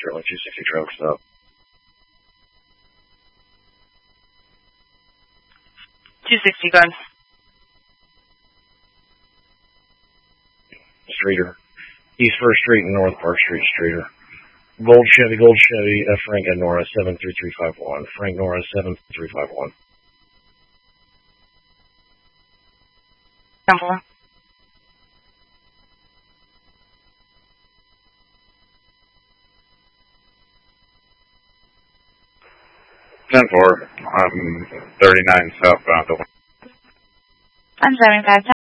Sterling 260 trailer stop. Gun. Streeter. East 1st Street and North Park Street, Streeter. Gold Chevy, Frank and Nora 73351. Frank Nora 73351. 10-4. I'm 39 southbound. I'm 75.